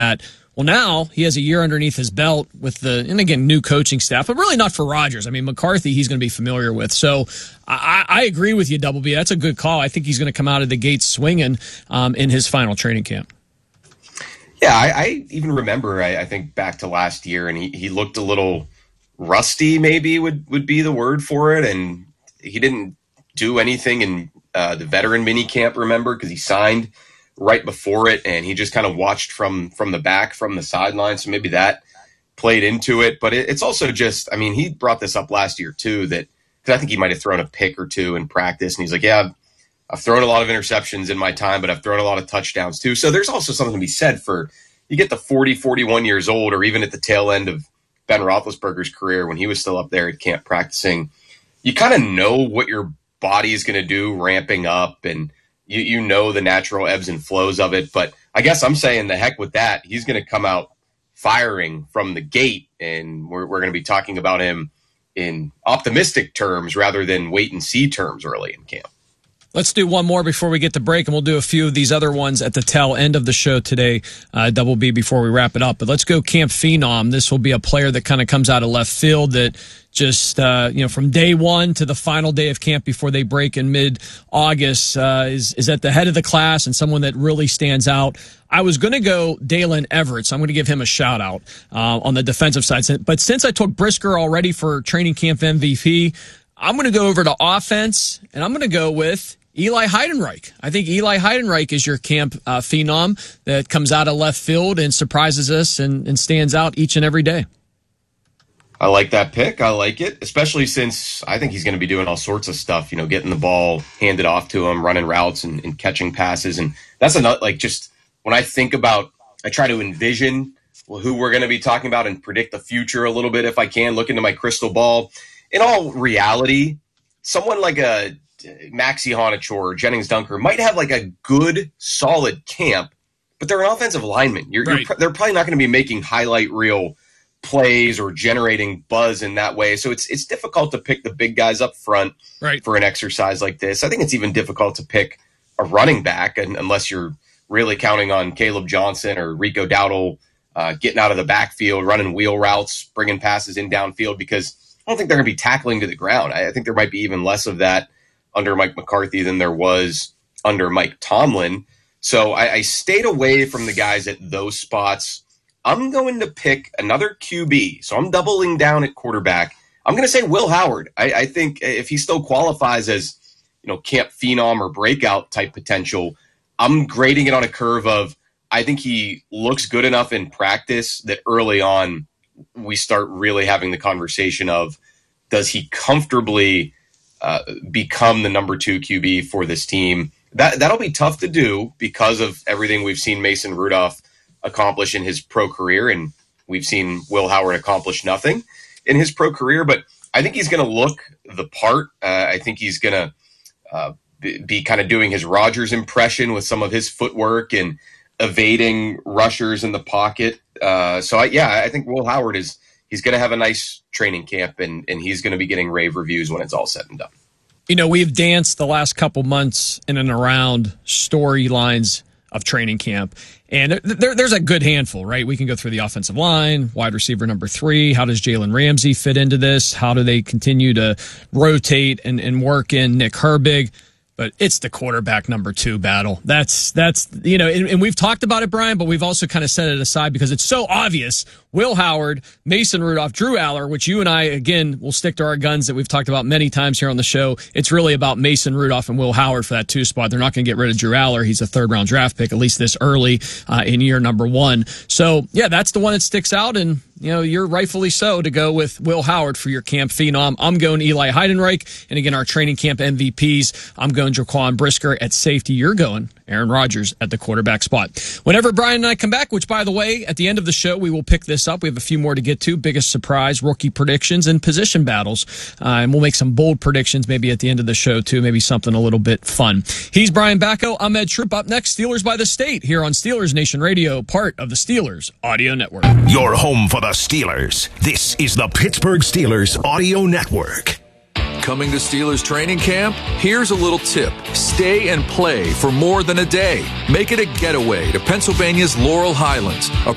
Well, now he has a year underneath his belt with and again, new coaching staff, but really not for Rodgers. I mean, McCarthy, he's going to be familiar with. So I agree with you, Double B. That's a good call. I think he's going to come out of the gates swinging in his final training camp. Yeah, I even remember, I think back to last year, and he looked a little rusty, maybe would be the word for it. And he didn't do anything in the veteran mini camp, remember, because he signed right before it, and he just kind of watched from the back, from the sideline. So maybe that played into it. But it's also just, I mean, he brought this up last year too, that because I think he might have thrown a pick or two in practice, and he's like, yeah, I've thrown a lot of interceptions in my time, but I've thrown a lot of touchdowns too. So there's also something to be said for, you get to 40, 41 years old, or even at the tail end of Ben Roethlisberger's career when he was still up there at camp practicing, you kind of know what your body is going to do ramping up, and you know the natural ebbs and flows of it. But I guess I'm saying the heck with that. He's going to come out firing from the gate, and we're going to be talking about him in optimistic terms rather than wait and see terms early in camp. Let's do one more before we get to break, and we'll do a few of these other ones at the tail end of the show today, Double B, before we wrap it up. But let's go Camp Phenom. This will be a player that kind of comes out of left field that just, from day one to the final day of camp before they break in mid-August, is at the head of the class and someone that really stands out. I was going to go Dalen Everett, so I'm going to give him a shout-out on the defensive side. But since I took Brisker already for training camp MVP, I'm going to go over to offense, and I'm going to go with Eli Heidenreich. I think Eli Heidenreich is your camp phenom that comes out of left field and surprises us and stands out each and every day. I like that pick. I like it, especially since I think he's going to be doing all sorts of stuff, getting the ball handed off to him, running routes and catching passes. And that's another, just when I think about, I try to envision who we're going to be talking about and predict the future a little bit if I can, look into my crystal ball. In all reality, someone like a Maxi Honachor or Jennings Dunker might have a good, solid camp, but they're an offensive lineman. Right. They're probably not going to be making highlight reel plays or generating buzz in that way. So it's difficult to pick the big guys up front for an exercise like this. I think it's even difficult to pick a running back unless you're really counting on Caleb Johnson or Rico Dowdle getting out of the backfield, running wheel routes, bringing passes in downfield, because I don't think they're going to be tackling to the ground. I think there might be even less of that under Mike McCarthy than there was under Mike Tomlin. So I stayed away from the guys at those spots. I'm going to pick another QB. So I'm doubling down at quarterback. I'm going to say Will Howard. I think if he still qualifies as, camp phenom or breakout type potential, I'm grading it on a curve of, I think he looks good enough in practice that early on we start really having the conversation of, does he comfortably become the number 2 QB for this team? That'll be tough to do because of everything we've seen Mason Rudolph accomplish in his pro career, and we've seen Will Howard accomplish nothing in his pro career. But I think he's going to look the part. I think he's going to be kind of doing his Rodgers impression with some of his footwork and evading rushers in the pocket. I think Will Howard he's going to have a nice training camp, and he's going to be getting rave reviews when it's all said and done. We've danced the last couple months in and around storylines of training camp, and there's a good handful, right? We can go through the offensive line, wide receiver number 3. How does Jalen Ramsey fit into this? How do they continue to rotate and work in Nick Herbig? But it's the quarterback number 2 battle. That's and we've talked about it, Brian, but we've also kind of set it aside because it's so obvious. Will Howard, Mason Rudolph, Drew Aller, which you and I, again, will stick to our guns that we've talked about many times here on the show. It's really about Mason Rudolph and Will Howard for that 2 spot. They're not going to get rid of Drew Aller. He's a 3rd-round draft pick, at least this early in year number 1. So, yeah, that's the one that sticks out, and you're rightfully so to go with Will Howard for your camp phenom. I'm going Eli Heidenreich. And again, our training camp MVPs, I'm going Jaquan Brisker at safety. You're going Aaron Rodgers at the quarterback spot. Whenever Brian and I come back, which, by the way, at the end of the show, we will pick this up. We have a few more to get to. Biggest surprise, rookie predictions, and position battles. And we'll make some bold predictions maybe at the end of the show, too. Maybe something a little bit fun. He's Brian Bacco. I'm Ed Troop. Up next, Steelers by the State here on Steelers Nation Radio, part of the Steelers Audio Network. Your home for the Steelers. This is the Pittsburgh Steelers Audio Network. Coming to Steelers training camp? Here's a little tip. Stay and play for more than a day. Make it a getaway to Pennsylvania's Laurel Highlands, a